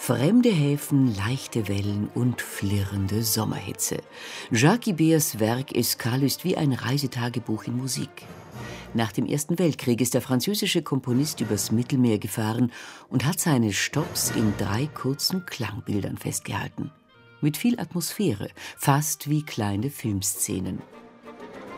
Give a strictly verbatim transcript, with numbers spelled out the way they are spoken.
Fremde Häfen, leichte Wellen und flirrende Sommerhitze. Jacques Ibers Werk Escale ist wie ein Reisetagebuch in Musik. Nach dem Ersten Weltkrieg ist der französische Komponist übers Mittelmeer gefahren und hat seine Stopps in drei kurzen Klangbildern festgehalten. Mit viel Atmosphäre, fast wie kleine Filmszenen.